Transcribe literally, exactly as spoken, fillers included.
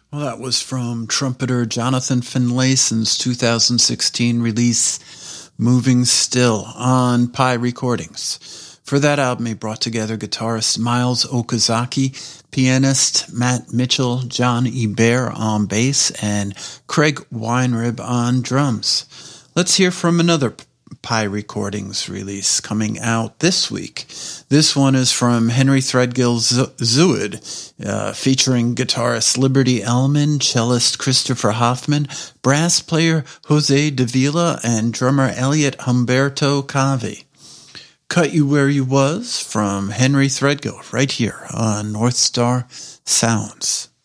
Well, that was from trumpeter Jonathan Finlayson's two thousand sixteen release, Moving Still, on Pi Recordings. For that album, he brought together guitarist Miles Okazaki, pianist Matt Mitchell, John Ebert on bass, and Craig Weinrib on drums. Let's hear from another Pi Recordings release coming out this week. This one is from Henry Threadgill's Zooid, uh, featuring guitarist Liberty Ellman, cellist Christopher Hoffman, brass player Jose Davila, and drummer Elliot Humberto Cavi. Cut You Where You Was from Henry Threadgill right here on North Star Sounds.